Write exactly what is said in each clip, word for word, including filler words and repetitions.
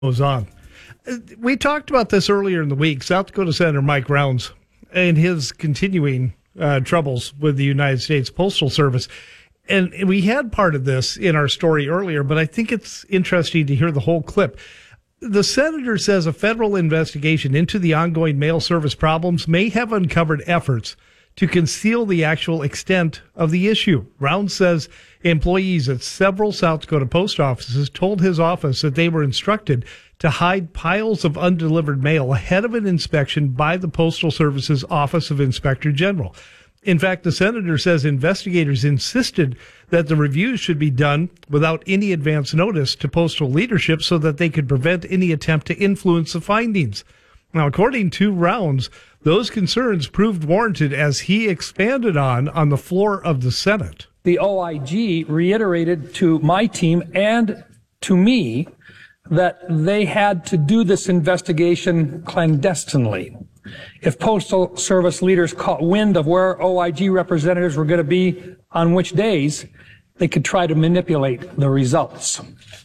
goes on. We talked about this earlier in the week. South Dakota Senator Mike Rounds and his continuing uh, troubles with the United States Postal Service. And we had part of this in our story earlier, but I think it's interesting to hear the whole clip. The senator says a federal investigation into the ongoing mail service problems may have uncovered efforts to conceal the actual extent of the issue. Rounds says employees at several South Dakota post offices told his office that they were instructed to hide piles of undelivered mail ahead of an inspection by the Postal Service's Office of Inspector General. In fact, the senator says investigators insisted that the reviews should be done without any advance notice to postal leadership so that they could prevent any attempt to influence the findings. Now, according to Rounds, those concerns proved warranted as he expanded on on the floor of the Senate. The O I G reiterated to my team and to me that they had to do this investigation clandestinely. If Postal Service leaders caught wind of where O I G representatives were going to be on which days, they could try to manipulate the results.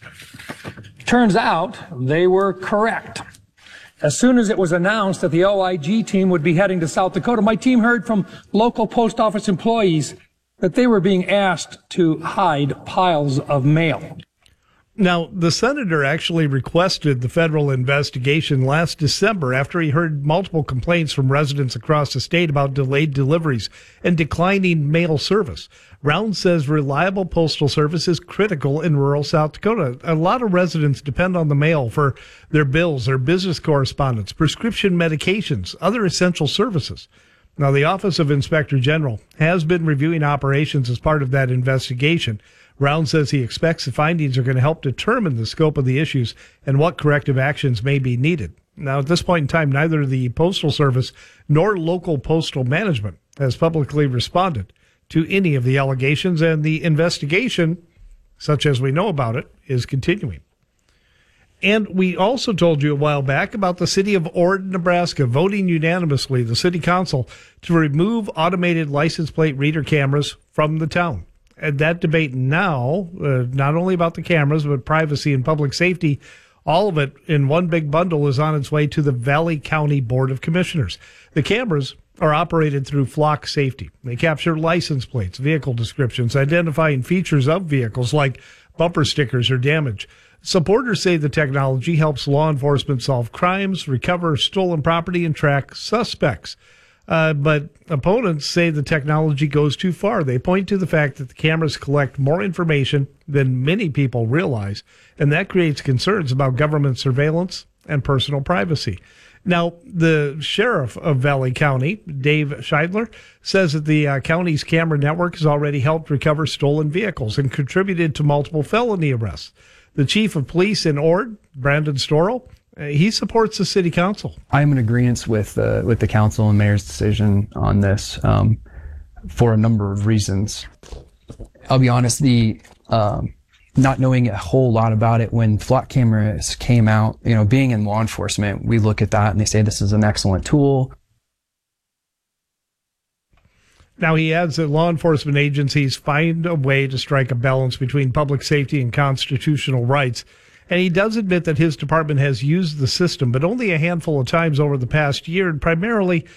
Turns out they were correct. As soon as it was announced that the O I G team would be heading to South Dakota, my team heard from local post office employees that they were being asked to hide piles of mail. Now, the senator actually requested the federal investigation last December after he heard multiple complaints from residents across the state about delayed deliveries and declining mail service. Rounds says reliable postal service is critical in rural South Dakota. A lot of residents depend on the mail for their bills, their business correspondence, prescription medications, other essential services. Now, the Office of Inspector General has been reviewing operations as part of that investigation. Rounds says he expects the findings are going to help determine the scope of the issues and what corrective actions may be needed. Now, at this point in time, neither the Postal Service nor local postal management has publicly responded to any of the allegations, and the investigation, such as we know about it, is continuing. And we also told you a while back about the city of Ord, Nebraska, voting unanimously, the city council, to remove automated license plate reader cameras from the town. And that debate now, uh, not only about the cameras, but privacy and public safety, all of it in one big bundle is on its way to the Valley County Board of Commissioners. The cameras are operated through Flock Safety. They capture license plates, vehicle descriptions, identifying features of vehicles like bumper stickers or damage. Supporters say the technology helps law enforcement solve crimes, recover stolen property, and track suspects. Uh, but opponents say the technology goes too far. They point to the fact that the cameras collect more information than many people realize, and that creates concerns about government surveillance and personal privacy. Now, the sheriff of Valley County, Dave Scheidler, says that the uh, county's camera network has already helped recover stolen vehicles and contributed to multiple felony arrests. The chief of police in Ord, Brandon Storrell, he supports the city council. I am in agreement with uh, with the council and mayor's decision on this um, for a number of reasons. I'll be honest, the um, not knowing a whole lot about it when Flock cameras came out, you know, being in law enforcement, we look at that and they say this is an excellent tool. Now, he adds that law enforcement agencies find a way to strike a balance between public safety and constitutional rights. And he does admit that his department has used the system, but only a handful of times over the past year, and primarily